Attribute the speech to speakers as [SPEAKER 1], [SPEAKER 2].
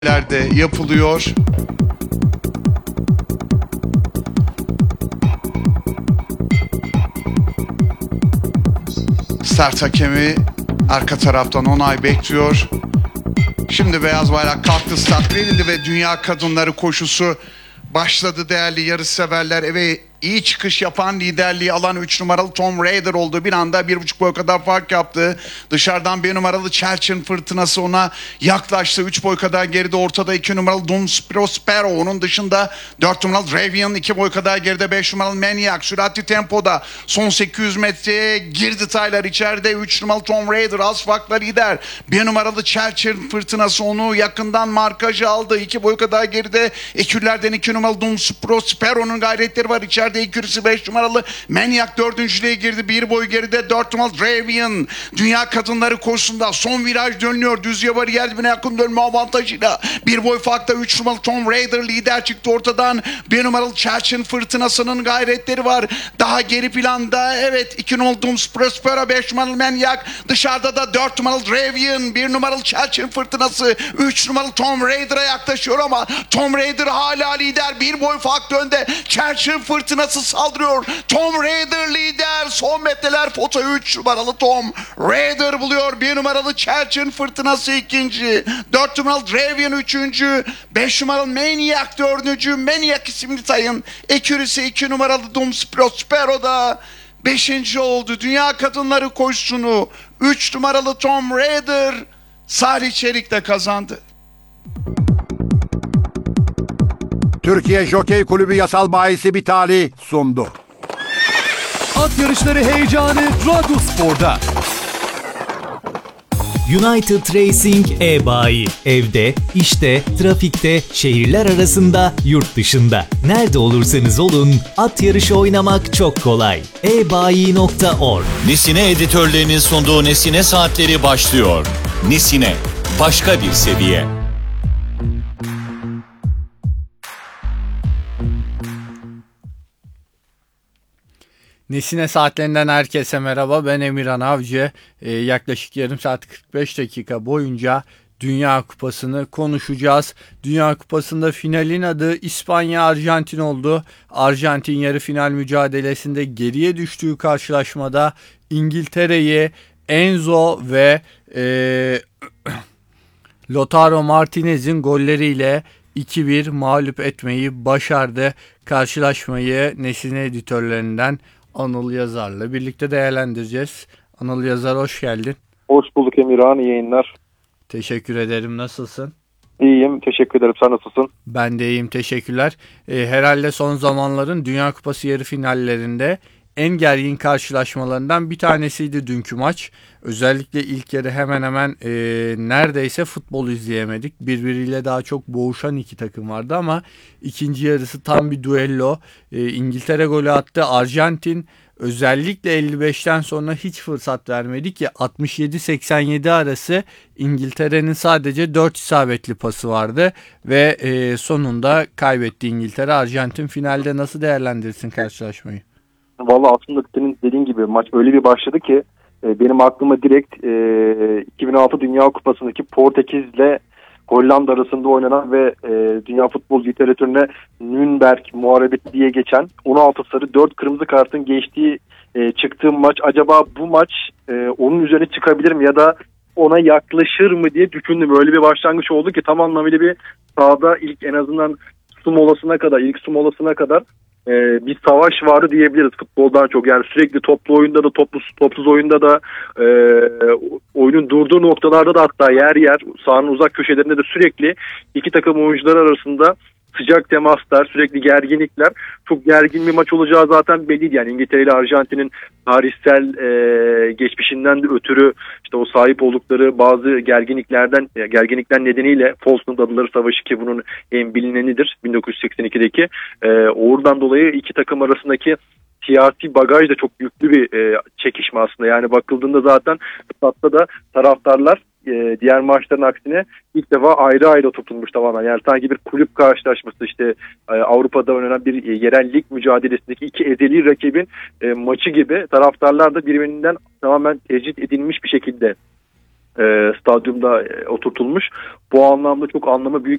[SPEAKER 1] de yapılıyor. Start hakemi arka taraftan onay bekliyor. Şimdi beyaz bayrak kalktı, start verildi ve Dünya Kadınları koşusu başladı değerli yarışseverler. Ve iyi çıkış yapan, liderliği alan 3 numaralı Tom Raider oldu. Bir anda 1,5 boy kadar fark yaptı. Dışarıdan 1 numaralı Chelchen Fırtınası ona yaklaştı. 3 boy kadar geride, ortada 2 numaralı Dum Prospero. Onun dışında 4 numaralı Ravian 2 boy kadar geride. 5 numaralı Maniac süratli tempoda. Son 800 metreye girdi Tyler içeride. 3 numaralı Tom Raider az farkla lider. 1 numaralı Chelchen Fırtınası onu yakından markajı aldı. 2 boy kadar geride. Ekürlerden 2 numaralı Dum Prospero'nun gayretleri var. İçeride ekürüsü 5 numaralı Maniac dördüncülüğe girdi. 1 boy geride 4 numaralı Ravian. Dünya Kadınları koşusunda son viraj dönüyor. Düzye bariyer dibine yakın dönme avantajıyla. 1 boy farkta 3 numaralı Tom Raider lider çıktı ortadan. 1 numaralı Chelchen Fırtınası'nın gayretleri var. Daha geri planda evet 2 numaralı Dum Prospero, 5 numaralı Maniac. Dışarıda da 4 numaralı Ravian, 1 numaralı Chelchen Fırtınası, 3 numaralı Tom Raider'a yaklaşıyor ama Tom Raider hala lider. 1 boy fark önde. Chelchen Fırtınası saldırıyor. Tom Raider lider. Son metreler foto 3 numaralı Tom Raider buluyor. 1 numaralı Chelchen Fırtınası ikinci. 4 numaralı Ravian üçüncü. 5 numaralı Maniac dördüncü. Maniac isimli tayın ekürüsü 2 numaralı Dum Prospero da 5. oldu. Dünya Kadınları koşusunu 3 numaralı Tom Raider Salih Çelik de kazandı.
[SPEAKER 2] Türkiye Jokey Kulübü yasal bahisi Bitali sundu.
[SPEAKER 3] At yarışları heyecanı Radyospor'da.
[SPEAKER 4] United Racing e-bayi. Evde, işte, trafikte, şehirler arasında, yurt dışında. Nerede olursanız olun, at yarışı oynamak çok kolay. ebayi.org.
[SPEAKER 5] Nesine editörlerinin sunduğu Nesine Saatleri başlıyor. Nesine, başka bir seviye.
[SPEAKER 6] Nesine Saatlerinden herkese merhaba. Ben Emirhan Avcı. Yaklaşık yarım saat 45 dakika boyunca Dünya Kupası'nı konuşacağız. Dünya Kupası'nda finalin adı İspanya-Arjantin oldu. Arjantin yarı final mücadelesinde geriye düştüğü karşılaşmada İngiltere'yi Enzo ve Lautaro Martinez'in golleriyle 2-1 mağlup etmeyi başardı. Karşılaşmayı Nesine editörlerinden Anıl Yazar'la birlikte değerlendireceğiz. Anıl Yazar, hoş geldin.
[SPEAKER 7] Hoş bulduk Emirhan, iyi yayınlar.
[SPEAKER 6] Teşekkür ederim. Nasılsın?
[SPEAKER 7] İyiyim, teşekkür ederim. Sen nasılsın?
[SPEAKER 6] Ben de iyiyim, teşekkürler. Herhalde son zamanların Dünya Kupası yarı finallerinde en gergin karşılaşmalarından bir tanesiydi dünkü maç. Özellikle ilk yarı hemen hemen neredeyse futbol izleyemedik. Birbiriyle daha çok boğuşan iki takım vardı ama ikinci yarısı tam bir düello. İngiltere golü attı. Arjantin özellikle 55'ten sonra hiç fırsat vermedi ki 67-87 arası İngiltere'nin sadece 4 isabetli pası vardı ve sonunda kaybetti İngiltere. Arjantin finalde nasıl değerlendirirsin karşılaşmayı?
[SPEAKER 7] Vallahi aslında senin dediğin gibi maç öyle bir başladı ki benim aklıma direkt 2006 Dünya Kupası'ndaki Portekiz'le Hollanda arasında oynanan ve dünya futbol literatürüne Nürnberg muharebeti diye geçen 16 sarı 4 kırmızı kartın geçtiği çıktığı maç, acaba bu maç onun üzerine çıkabilir mi ya da ona yaklaşır mı diye düşündüm. Öyle bir başlangıç oldu ki tam anlamıyla bir sahada ilk en azından ilk su molasına kadar bir savaş vardı diyebiliriz futboldan çok. Yani sürekli toplu oyunda da topsuz oyunda da oyunun durduğu noktalarda da hatta yer yer sahanın uzak köşelerinde de sürekli iki takım oyuncular arasında sıcak temaslar, sürekli gerginlikler. Çok gergin bir maç olacağı zaten belliydi. Yani İngiltere ile Arjantin'in tarihsel geçmişinden de ötürü işte o sahip oldukları bazı gerginlikler nedeniyle Falkland Adaları Savaşı ki bunun en bilinenidir 1982'deki. Oradan dolayı iki takım arasındaki siyasi bagaj da çok yüklü bir çekişme aslında. Yani bakıldığında zaten statta da taraftarlar diğer maçların aksine ilk defa ayrı ayrı oturtulmuş tamamen. Yani sanki bir kulüp karşılaşması, işte Avrupa'da oynanan bir yerel lig mücadelesindeki iki ezeli rakibin maçı gibi taraftarlar da birbirinden tamamen tecrit edilmiş bir şekilde stadyumda oturtulmuş. Bu anlamda çok anlamı büyük